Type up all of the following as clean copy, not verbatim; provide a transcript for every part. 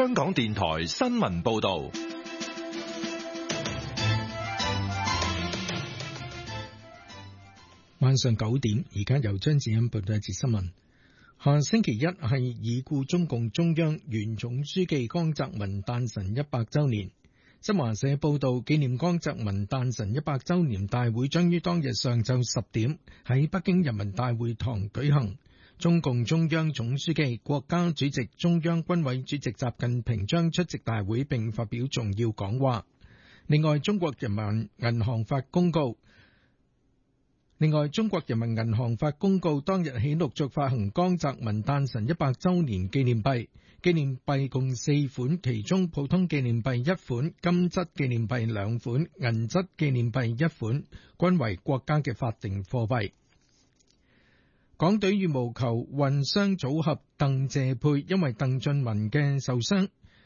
香港電台新聞報道。 晚上9點，而家由張子欣報道一節新聞。下星期一係已故中共中央原總書記江澤民誕辰100週年。新華社報道，紀念江澤民誕辰100週年大會將於當日上晝10點喺北京人民大會堂舉行。中共中央總書記、國家主席、中央軍委主席習近平將出席大會並發表重要講話。另外，中國人民銀行發公告，當日起陸續發行江澤民誕辰100週年紀念幣，紀念幣共4款，其中普通紀念幣1款，金質紀念幣2款，銀質紀念幣1款，均為國家嘅法定貨幣。港隊羽毛球混雙組合鄧謝佩因為鄧俊文嘅傷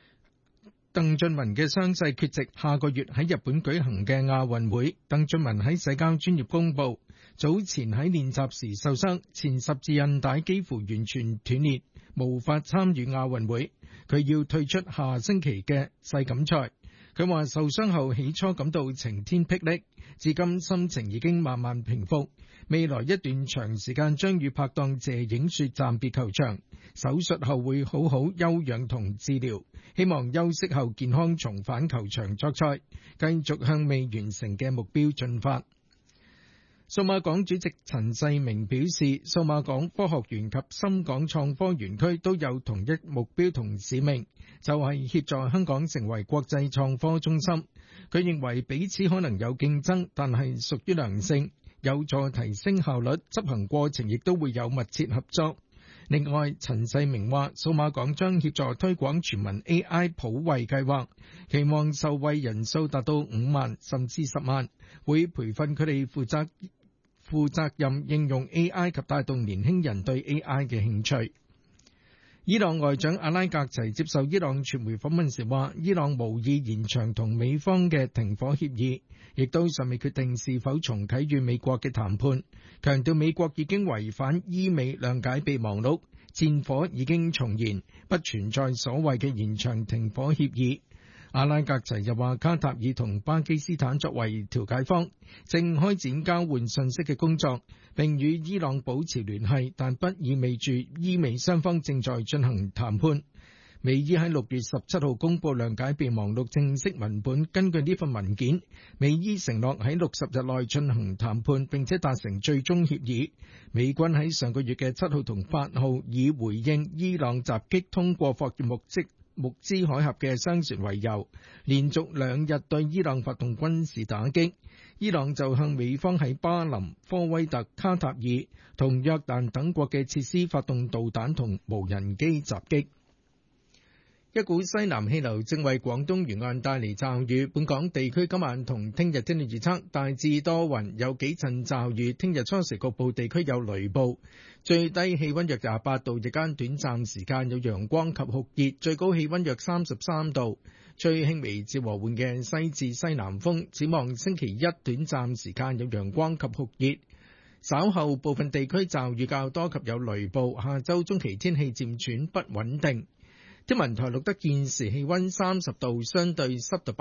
勢缺席下個月喺日本舉行嘅亞運會。鄧俊文喺社交專頁公佈，早前喺練習時受傷，前十字韌帶幾乎完全斷裂，無法參與亞運會。佢要退出下星期嘅世錦賽。佢話受傷後起初感到晴天霹靂，至今心情已經慢慢平復。未來一段長時間將與拍檔謝影雪暫別球場，手術後會好好休養同治療，希望休息後健康重返球場作賽，繼續向未完成嘅目標進發。數碼港主席陳世明表示，數碼港科學園及深港創科園區都有同一目標同使命，就係協助香港成為國際創科中心。佢認為彼此可能有競爭，但係屬於良性，有助提升效率，執行過程亦都會有密切合作。另外，陳世明話，數碼港將協助推廣全民 AI 普惠計劃，期望受惠人數達到5萬甚至10萬，會培訓佢哋負責任應用 AI 及帶動年輕人對 AI 嘅興趣。伊朗外長阿拉格齊接受伊朗傳媒訪問時話，伊朗無意延長同美方嘅停火協議，亦都尚未決定是否重啟與美國嘅談判，強調美國已經違反伊美諒解備忘錄，戰火已經重燃，不存在所謂嘅延長停火協議。阿拉格齊又話，卡塔爾同巴基斯坦作為調解方，正開展交換信息嘅工作，並與伊朗保持聯繫，但不意味住伊美雙方正在進行談判。美伊喺6月17號公布諒解備忘錄正式文本，根據呢份文件，美伊承諾喺60日內進行談判，並且達成最終協議。美軍喺上個月嘅7號同8號以回應伊朗襲擊通過霍爾木茲海峽嘅商船為由，連續2日對伊朗發動軍事打擊。伊朗就向美方喺巴林、科威特、卡塔爾同約旦等國嘅設施發動導彈同無人機襲擊。一股西南氣流正為廣東沿岸帶嚟驟雨，本港地區今晚同聽日天氣預測大致多雲，有幾陣驟雨，聽日初時局部地區有雷暴，最低氣溫約28度，日間短暫時間有陽光及酷熱，最高氣溫約33度，吹輕微至和緩嘅西至西南風。展望星期一短暫時間有陽光及酷熱，稍後部分地區驟雨較多及有雷暴，下周中期天氣漸轉不穩定。天文台錄得現時氣溫30度，相對濕度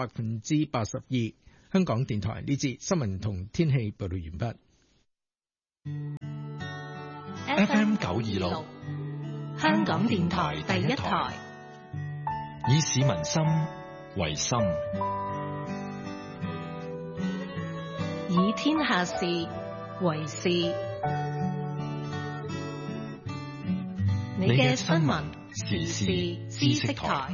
82%。香港電台呢節新聞同天氣報道完畢。FM 926， 香港電台第一台， 以市民心為心， 以天下事為事。你嘅新聞時事知識台。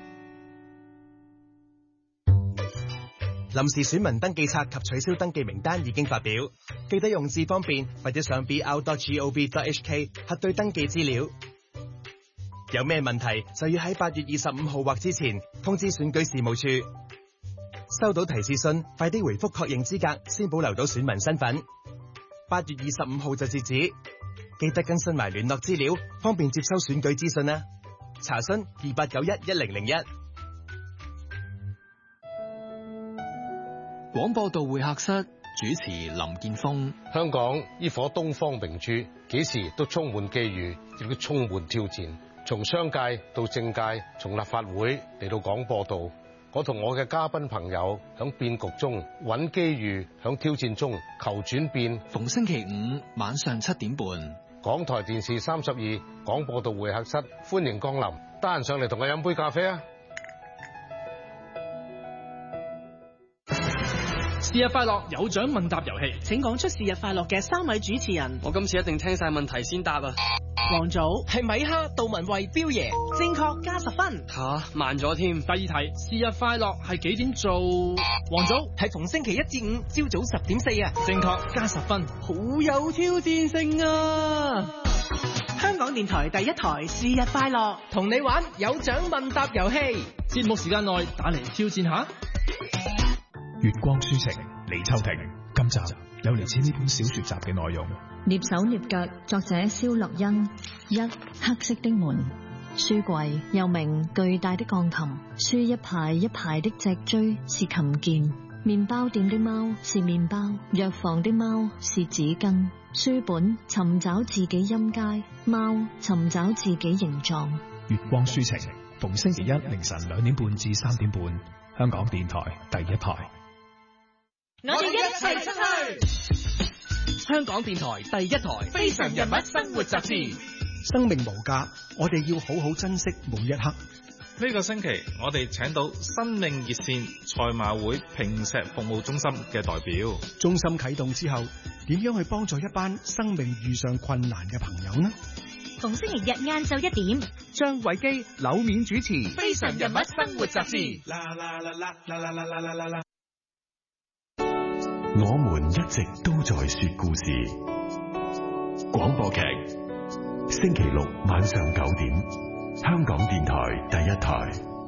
臨時選民登記冊及取消登記名單已經發表，記得用字方便或者上 br.gov.hk 核對登記資料。有咩問題就要喺8月25號或之前通知選舉事務處。收到提示信，快啲回覆確認資格，先保留到選民身份。8月25號就截止，記得更新埋聯絡資料，方便接收選舉資訊啦。查詢28911001。 廣播道會客室主持林建峰。 香港呢顆東方明珠幾時都充滿機遇，亦都充滿挑戰， 從商界到政界，從立法會嚟到廣播道，我同我嘅嘉賓朋友響變局中揾機遇，響挑戰中求轉變。 逢星期五晚上7點半， 港台電視32廣播道會客室，歡迎光臨，得閒上嚟同我飲杯咖啡啊！ 是日快樂有獎問答遊戲， 請講出是日快樂嘅3位主持人。 我今次一定聽晒問題先答啊！ 黃祖係米哈、杜文慧、彪爺， 正確加10分。 慢咗添。 第二題，是日快樂係幾點做？黃祖係逢星期1至5朝早10點4啊，正確加10分。好有挑戰性啊！ 香港電台第一台是日快樂， 同你玩有獎問答遊戲，節目時間內打嚟挑戰下。 月光書情，李秋婷。今集有嚟自呢本小說集嘅內容。 躡手躡腳，作者蕭樂欣。1. 黑色的門。書櫃又名巨大的鋼琴，書一排一排的脊椎是琴鍵，麵包店的貓是麵包，藥房的貓是紙巾。書本尋找自己音階，貓尋找自己形狀。 月光書情，逢星期一凌晨2點半至3點半，香港電台第一台。 我哋一齊出去！ 香港電台第一台非常人物生活雜誌。 生命無價，我哋要好好珍惜每一刻。 呢個星期我哋請到生命熱線賽馬會坪石服務中心嘅代表。 中心啟動之後，點樣去幫助一班生命遇上困難嘅朋友呢？ 逢星期日晏晝1點， 張偉基、柳冕主持《 非常人物生活雜誌》。 我們一直都在說故事。廣播劇，星期六晚上9點，香港電台第一台。